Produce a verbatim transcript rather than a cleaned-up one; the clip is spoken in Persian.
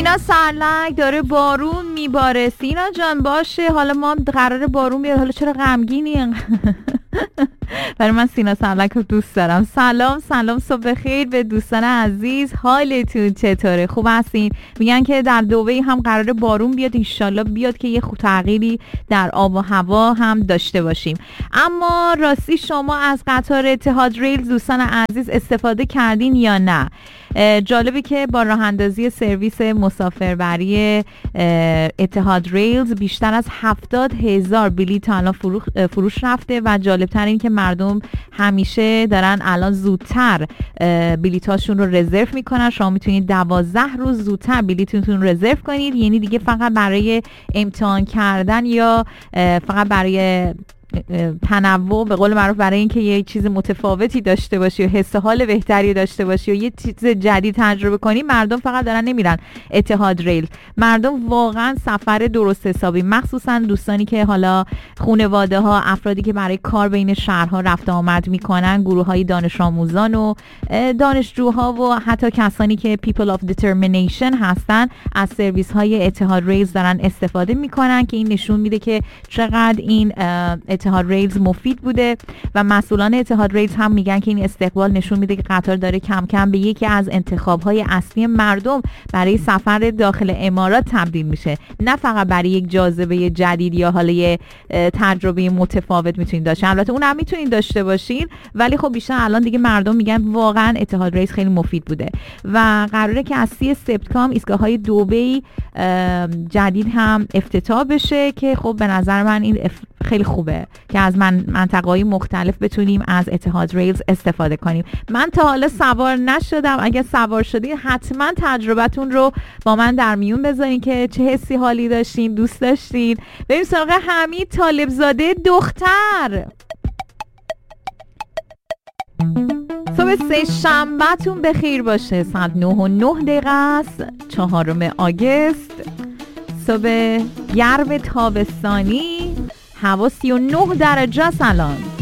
سینا سرلک داره بارون میباره. سینا جان باشه، حالا ما قراره بارون بیاد، حالا چرا غمگینی؟ برای من سینا سرلک رو دوست دارم. سلام سلام، صبح بخیر به دوستان عزیز، حالتون چطوره؟ خوب هستین؟ میگن که در دبی هم قراره بارون بیاد، انشالله بیاد که یه خود تغییری در آب و هوا هم داشته باشیم. اما راستی شما از قطار اتحاد ریلز دوستان عزیز استفاده کردین یا نه؟ جالبه که با راه اندازی سرویس مسافربری اتحاد ریلز بیشتر از هفتاد هزار بلیط الان فروش رفته و جالبتر این که مردم همیشه دارن الان زودتر بلیطاشون رو رزرو میکنن. شما میتونید دوازده روز زودتر بلیطتون رزرو کنید، یعنی دیگه فقط برای امتحان کردن یا فقط برای تنوع، به قول معروف برای اینکه یه چیز متفاوتی داشته باشی و حس حال بهتری داشته باشی و یه چیز جدید تجربه کنی، مردم فقط دارن نمیرن اتحاد ریل. مردم واقعا سفر درست حسابی، مخصوصا دوستانی که حالا خانواده ها، افرادی که برای کار بین شهرها رفت آمد میکنن، گروه های دانش آموزان و دانشجوها و حتی کسانی که people of determination هستن، از سرویس های اتحاد ریل دارن استفاده میکنن که این نشون میده که چقدر این اتحاد ریلز مفید بوده و مسئولان اتحاد ریلز هم میگن که این استقبال نشون میده که قطار داره کم کم به یکی از انتخاب‌های اصلی مردم برای سفر داخل امارات تبدیل میشه، نه فقط برای یک جاذبه جدید یا حالا یه تجربه متفاوت میتونید داشتین. البته اون هم میتونید داشته باشین، ولی خب بیشتر الان دیگه مردم میگن واقعا اتحاد ریلز خیلی مفید بوده و قراره که از سی سپتامبر ایستگاه‌های دبی جدید هم افتتاح بشه که خب به نظر من این خیلی خوبه که از من منطقه‌های مختلف بتونیم از اتحاد ریلز استفاده کنیم. من تا حالا سوار نشدم، اگه سوار شدین حتما تجربتون رو با من در میون بذارین که چه حسی حالی داشتین، دوست داشتین. بریم سراغ حمید طالبزاده دختر. صبح سه شنبه‌تون بخیر باشه. ساعت نه و نه دقیقه است، چهارم آگوست، صبح گرم تابستانی، هوا سی و نه درجه است الان.